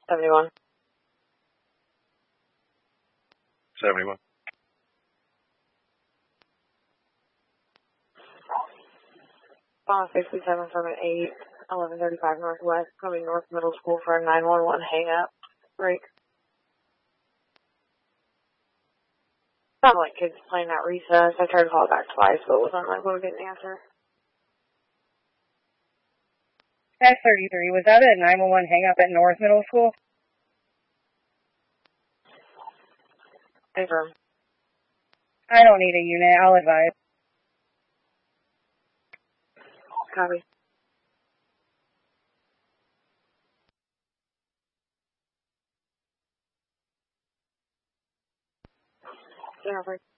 71. 71. Bomb 67 from an 8, 1135 Northwest, coming North Middle School for a 911 hang up. Break. Sounded like kids playing at recess. I tried to call back twice, but it was unlikely to get an answer. Dash 33, was that a 911 hang up at North Middle School? Confirm. I don't need a unit, I'll advise. Copy. Yeah,